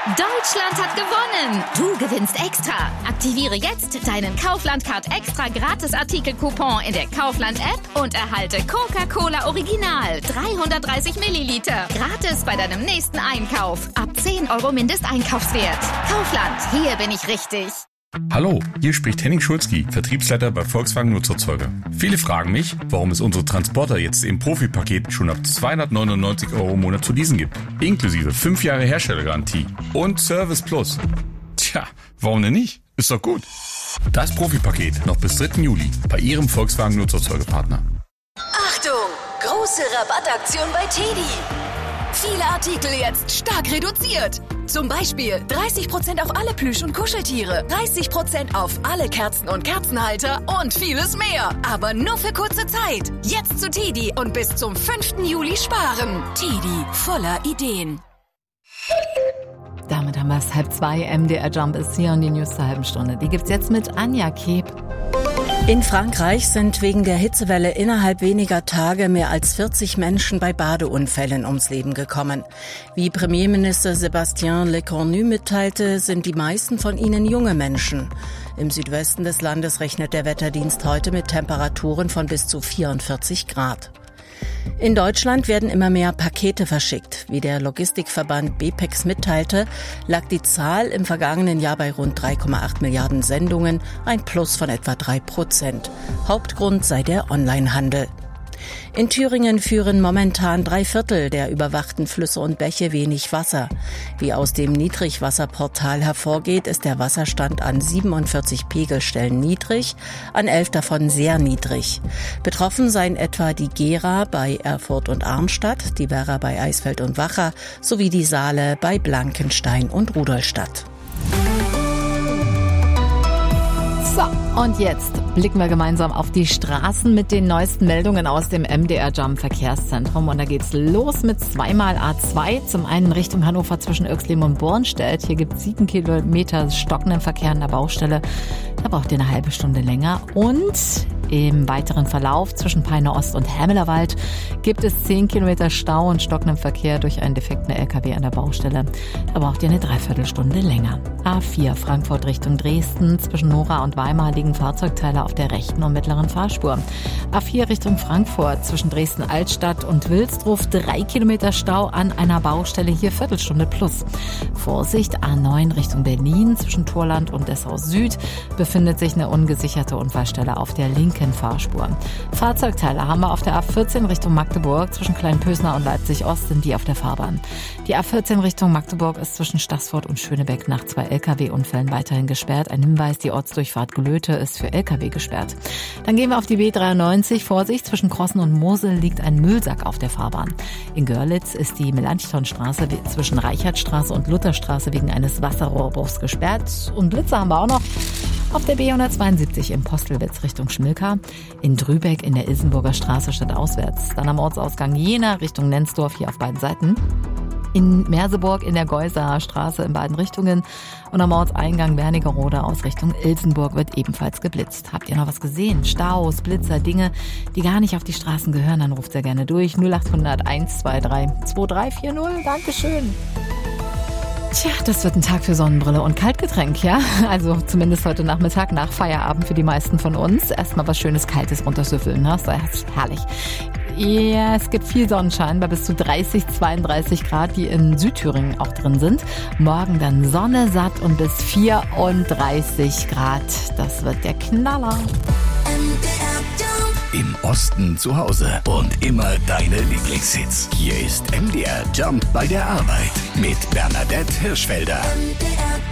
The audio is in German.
Deutschland hat gewonnen! Du gewinnst extra! Aktiviere jetzt deinen Kaufland-Card extra Gratis-Artikel-Coupon in der Kaufland-App und erhalte Coca-Cola Original 330 Milliliter. Gratis bei deinem nächsten Einkauf. Ab 10 € Mindesteinkaufswert. Kaufland, hier bin ich richtig. Hallo, hier spricht Henning Schulzki, Vertriebsleiter bei Volkswagen Nutzerzeuger. Viele fragen mich, warum es unsere Transporter jetzt im Profi-Paket schon ab 299 € im Monat zu leasen gibt. Inklusive 5 Jahre Herstellergarantie und Service Plus. Tja, warum denn nicht? Ist doch gut. Das Profi-Paket noch bis 3. Juli bei Ihrem Volkswagen Nutzerzeugerpartner. Achtung! Große Rabattaktion bei TEDi. Viele Artikel jetzt stark reduziert. Zum Beispiel 30% auf alle Plüsch- und Kuscheltiere, 30% auf alle Kerzen und Kerzenhalter und vieles mehr. Aber nur für kurze Zeit. Jetzt zu TEDi und bis zum 5. Juli sparen. TEDi, voller Ideen. Damit haben wir es 1:30. MDR Jump ist hier und die News zur halben Stunde. Die gibt's jetzt mit Anja Keb. In Frankreich sind wegen der Hitzewelle innerhalb weniger Tage mehr als 40 Menschen bei Badeunfällen ums Leben gekommen. Wie Premierminister Sébastien Lecornu mitteilte, sind die meisten von ihnen junge Menschen. Im Südwesten des Landes rechnet der Wetterdienst heute mit Temperaturen von bis zu 44 Grad. In Deutschland werden immer mehr Pakete verschickt. Wie der Logistikverband BPEX mitteilte, lag die Zahl im vergangenen Jahr bei rund 3,8 Milliarden Sendungen, ein Plus von etwa 3%. Hauptgrund sei der Onlinehandel. In Thüringen führen momentan 3/4 der überwachten Flüsse und Bäche wenig Wasser. Wie aus dem Niedrigwasserportal hervorgeht, ist der Wasserstand an 47 Pegelstellen niedrig, an 11 davon sehr niedrig. Betroffen seien etwa die Gera bei Erfurt und Arnstadt, die Werra bei Eisfeld und Wacha sowie die Saale bei Blankenstein und Rudolstadt. So, und jetzt blicken wir gemeinsam auf die Straßen mit den neuesten Meldungen aus dem MDR Jump Verkehrszentrum. Und da geht's los mit 2x A2. Zum einen Richtung Hannover zwischen Oechslin und Bornstedt. Hier gibt's 7 Kilometer stockenden Verkehr an der Baustelle. Da braucht ihr eine halbe Stunde länger. Und im weiteren Verlauf zwischen Peine Ost und Hämelerwald gibt es 10 Kilometer Stau und stockenden Verkehr durch einen defekten LKW an der Baustelle. Da braucht ihr eine Dreiviertelstunde länger. A4 Frankfurt Richtung Dresden. Zwischen Nora und Weimar liegen Fahrzeugteile auf der rechten und mittleren Fahrspur. A4 Richtung Frankfurt zwischen Dresden-Altstadt und Wilsdruff 3 Kilometer Stau an einer Baustelle, hier Viertelstunde plus. Vorsicht, A9 Richtung Berlin zwischen Torland und Dessau Süd befindet sich eine ungesicherte Unfallstelle auf der linken Fahrspur. Fahrzeugteile haben wir auf der A14 Richtung Magdeburg zwischen Kleinpösner und Leipzig-Ost sind die auf der Fahrbahn. Die A14 Richtung Magdeburg ist zwischen Staßfurt und Schönebeck nach 2 LKW-Unfällen weiterhin gesperrt. Ein Hinweis, die Ortsdurchfahrt Glöte ist für LKW gesperrt. Dann gehen wir auf die B93. Vorsicht, zwischen Krossen und Mosel liegt ein Müllsack auf der Fahrbahn. In Görlitz ist die Melanchthonstraße zwischen Reichertstraße und Lutherstraße wegen eines Wasserrohrbruchs gesperrt. Und Blitze haben wir auch noch auf der B172 in Postelwitz Richtung Schmilka. In Drübeck in der Ilsenburger Straße stadtauswärts. Dann am Ortsausgang Jena Richtung Nensdorf hier auf beiden Seiten. In Merseburg in der Geuser Straße in beiden Richtungen und am Ortseingang Wernigerode aus Richtung Ilsenburg wird ebenfalls geblitzt. Habt ihr noch was gesehen? Staus, Blitzer, Dinge, die gar nicht auf die Straßen gehören, dann ruft sehr gerne durch. 0800 123 2340. Dankeschön. Tja, das wird ein Tag für Sonnenbrille und Kaltgetränk, ja? Also zumindest heute Nachmittag nach Feierabend für die meisten von uns. Erstmal was Schönes Kaltes runtersüffeln, ne? Das ist herrlich. Ja, es gibt viel Sonnenschein bei bis zu 30, 32 Grad, die in Südthüringen auch drin sind. Morgen dann Sonne satt und bis 34 Grad. Das wird der Knaller. Im Osten zu Hause und immer deine Lieblingshits. Hier ist MDR Jump bei der Arbeit mit Bernadette Hirschfelder.